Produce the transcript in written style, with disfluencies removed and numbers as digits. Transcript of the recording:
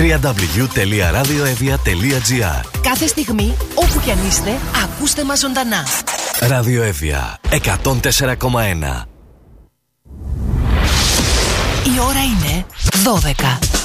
www.radioevia.gr. Κάθε στιγμή, όπου κι αν είστε, ακούστε μας ζωντανά. Ραδιοέβια 104,1. Η ώρα είναι 12.